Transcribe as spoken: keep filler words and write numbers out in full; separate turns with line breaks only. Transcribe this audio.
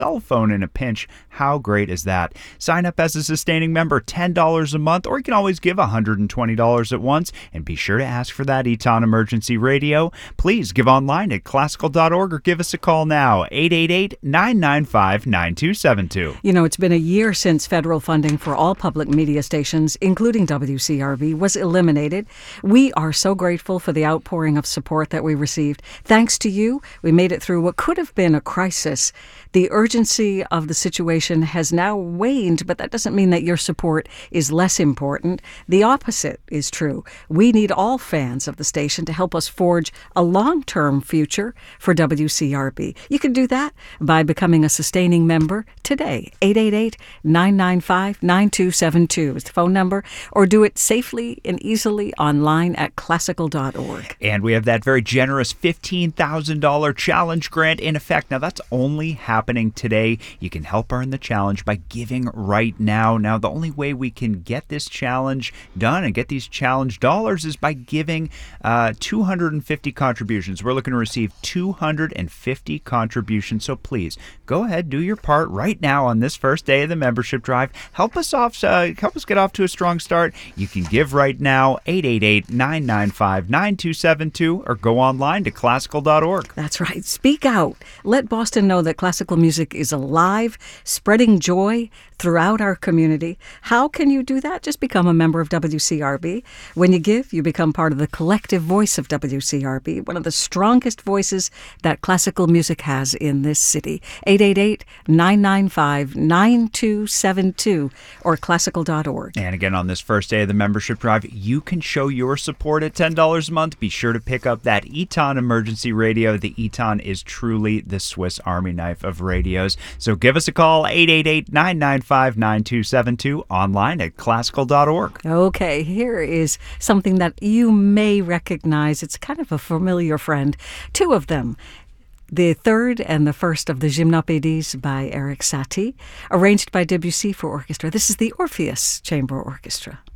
cell phone in a pinch. How great is that? Sign up as a sustaining member, ten dollars a month, or you can always give one hundred twenty dollars at once, and be sure to ask for that Eton Emergency Radio. Please give online at classical dot org or give us a call now, eight eight eight, nine nine five, nine two seven two.
You know, it's been a year since federal funding for all public media stations, including W C R B, was eliminated. We are so grateful for the outpouring of support that we received. Thanks to you, we made it through what could have been a crisis. The urgency of the situation has now waned, but that doesn't mean that your support is less important. The opposite is true. We need all fans of the station to help us forge a long-term future for W C R B. You can do that by becoming a sustaining member today. eight eight eight, nine nine five, nine two seven two is the phone number, or do it safely and easily online at classical dot org.
And we have that very generous fifteen thousand dollars challenge grant in effect. Now, that's only happening today. You can help earn the challenge by giving right now. Now, the only way we can get this challenge done and get these challenge dollars is by giving uh, two hundred fifty contributions. We're looking to receive two hundred fifty contributions. So please go ahead, do your part right now on this first day of the membership drive. Help us off, uh, help us get off to a strong start. You can give right now, eight eight eight, nine nine five, nine two seven two, or go online to classical dot org.
That's right. Speak out. Let Boston know that classical music is alive, spreading joy throughout our community. How can you do that? Just become a member of W C R B. When you give, you become part of the collective voice of W C R B, one of the strongest voices that classical music has in this city. eight eight eight, nine nine five, nine two seven two or classical dot org.
And again, on this first day of the membership drive, you can show your support at ten dollars a month. Be sure to pick up that Eton Emergency Radio. The Eton is truly the Swiss Army knife of radios. So give us a call, eight eight eight, nine nine five, nine two seven two, online at classical dot org.
Okay, here is something that you may recognize. It's kind of a familiar friend. Two of them. The third and the first of the Gymnopédies by Erik Satie, arranged by Debussy for orchestra. This is the Orpheus Chamber Orchestra.